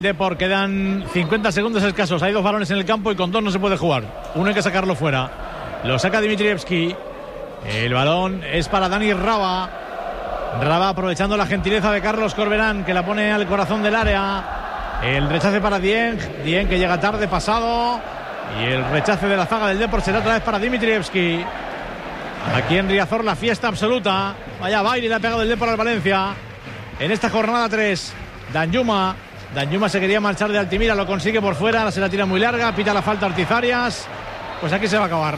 Depor, quedan 50 segundos escasos. Hay dos balones en el campo y con dos no se puede jugar. Uno hay que sacarlo fuera. Lo saca Dimitrievski. El balón es para Dani Raba. Raba aprovechando la gentileza de Carlos Corberán, que la pone al corazón del área. El rechace para Dieng. Dieng, que llega tarde, pasado. Y el rechace de la zaga del Depor será otra vez para Dimitrievski. Aquí en Riazor la fiesta absoluta. Vaya baile le ha pegado el Depor al Valencia. En esta jornada 3. Danjuma se quería marchar de Altimira, lo consigue por fuera, ahora se la tira muy larga, pita la falta Artizarias. Pues aquí se va a acabar.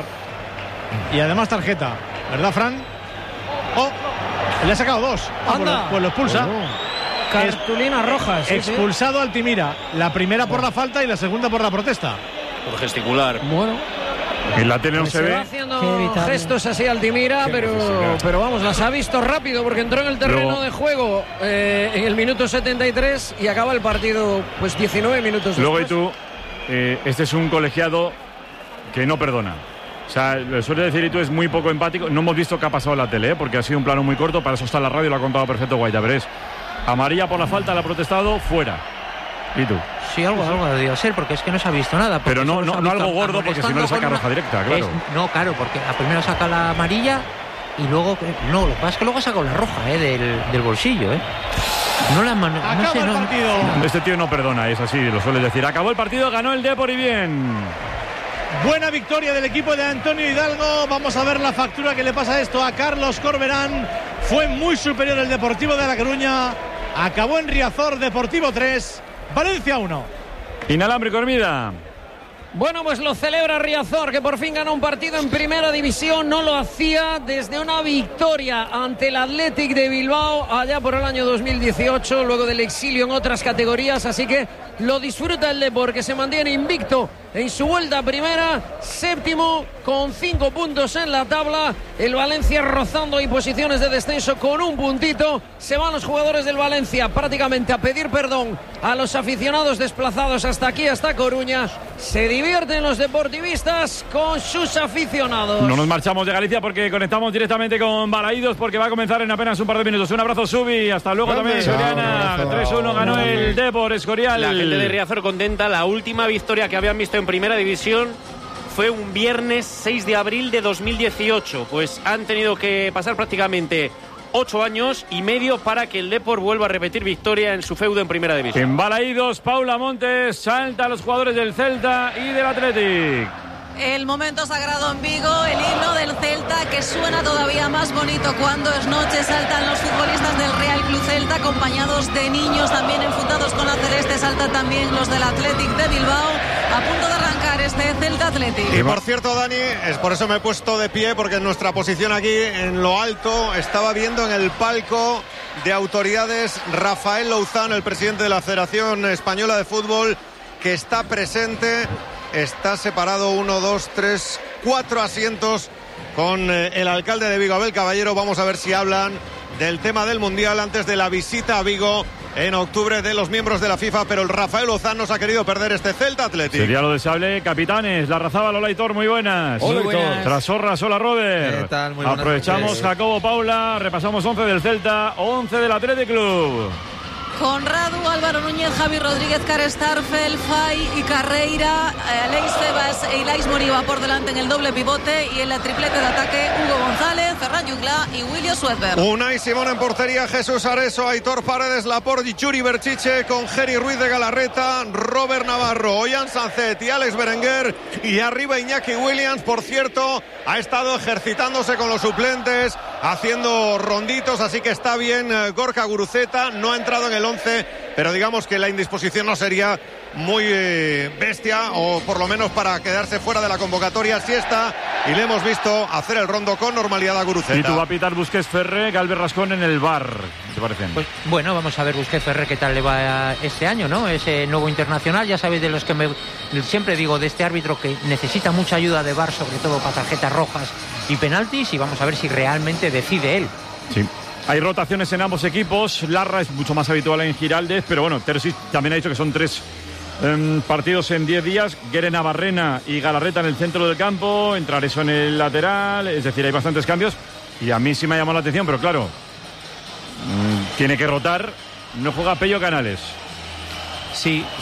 Y además tarjeta, ¿verdad, Fran? Oh, le ha sacado dos. Pues lo expulsa. Cartulina roja. Sí, expulsado sí. Altimira. La primera por la falta y la segunda por la protesta. Por gesticular. Bueno. En la tele no pues se ve. Va haciendo gestos así Altimira, pero vamos, las ha visto rápido porque entró en el terreno de juego en el minuto 73 y acaba el partido pues 19 minutos Luego después. Este es un colegiado que no perdona. O sea, lo suele decir Itu, es muy poco empático. No hemos visto qué ha pasado en la tele, porque ha sido un plano muy corto. Para eso está la radio, lo ha contado perfecto Guaita. Pero es amarilla por la falta, la ha protestado, fuera. ¿Y tú? Sí, algo debió ser, porque es que no se ha visto nada. Pero no algo gordo, porque si no le saca roja directa, claro. Claro, porque primero saca la amarilla y luego... No, lo que pasa es que luego ha sacado la roja del bolsillo, No la mano. Acaba el partido. Este tío no perdona, es así, lo suele decir. Acabó el partido, ganó el Depor y bien. Buena victoria del equipo de Antonio Hidalgo. Vamos a ver la factura que le pasa esto a Carlos Corberán. Fue muy superior el Deportivo de La Coruña. Acabó en Riazor, Deportivo 3, Valencia 1. Inalámbrico, Hermida. Bueno, pues lo celebra Riazor, que por fin ganó un partido en primera división. No lo hacía desde una victoria ante el Athletic de Bilbao allá por el año 2018, luego del exilio en otras categorías. Así que lo disfruta el Depor, que se mantiene invicto en su vuelta a primera, séptimo con 5 puntos en la tabla. El Valencia rozando en posiciones de descenso con un puntito. Se van los jugadores del Valencia prácticamente a pedir perdón a los aficionados desplazados hasta aquí, hasta Coruña. Se divierten los deportivistas con sus aficionados. No nos marchamos de Galicia porque conectamos directamente con Balaídos, porque va a comenzar en apenas un par de minutos. Un abrazo, Subi. Hasta luego también, Soriana. 3-1 ganó el Depor, Escorial. La gente de Riazor contenta. La última victoria que habían visto en primera división fue un viernes 6 de abril de 2018. Pues han tenido que pasar prácticamente 8 años y medio para que el Depor vuelva a repetir victoria en su feudo en primera división. En Balaídos, Paula Montes salta a los jugadores del Celta y del Athletic. El momento sagrado en Vigo, el himno del Celta, que suena todavía más bonito cuando es noche. Saltan los futbolistas del Real Club Celta, acompañados de niños también enfundados con la celeste. Saltan también los del Athletic de Bilbao, a punto de arrancar este Celta Athletic. Y por cierto, Dani, es por eso me he puesto de pie, porque en nuestra posición aquí en lo alto estaba viendo en el palco de autoridades Rafael Louzán, el presidente de la Federación Española de Fútbol, que está presente. Está separado 1, 2, 3, 4 asientos con el alcalde de Vigo, Abel Caballero. Vamos a ver si hablan del tema del Mundial antes de la visita a Vigo en octubre de los miembros de la FIFA. Pero el Rafael Louzán nos ha querido perder este Celta Athletic. Sería lo deseable. Capitanes, la Razaba, Lola Hitor, muy buenas. Hola, buenas. Trasorras, hola, Robert. ¿Qué tal? Muy buenas. Aprovechamos noches. Jacobo, Paula, repasamos 11 del Celta, 11 del Athletic Club. Conrado, Álvaro Núñez, Javi Rodríguez, Kare Starfel, Fay y Carreira, Aleix Febas e Ilais Moriba por delante en el doble pivote, y en la triplete de ataque Hugo González, Ferran Jungla y William Swedberg. Unai Simón en portería, Jesús Areso, Aitor Paredes, Laporte y Churi Berchiche, con Geri Ruiz de Galarreta, Robert Navarro, Ollán Sancet y Alex Berenguer, y arriba Iñaki Williams. Por cierto, ha estado ejercitándose con los suplentes, haciendo ronditos, así que está bien. Gorka Guruceta no ha entrado en el 11, pero digamos que la indisposición no sería muy bestia, o por lo menos para quedarse fuera de la convocatoria. Sí está, y le hemos visto hacer el rondo con normalidad a Guruceta. Y tú va a pitar Busquets Ferre, Galvez Rascón en el VAR, ¿te parecen? Pues bueno, vamos a ver Busquets Ferre qué tal le va este año, ¿no? Ese nuevo internacional, ya sabéis de los que siempre digo de este árbitro, que necesita mucha ayuda de VAR, sobre todo para tarjetas rojas y penaltis, y vamos a ver si realmente decide él. Sí. Hay rotaciones en ambos equipos. Larra es mucho más habitual en Giraldez, pero bueno, Terzic también ha dicho que son 3 partidos en 10 días. Guere Navarrena y Galarreta en el centro del campo, entrar eso en el lateral, es decir, hay bastantes cambios. Y a mí sí me ha llamado la atención, pero claro, tiene que rotar. No juega Pello Canales. Sí,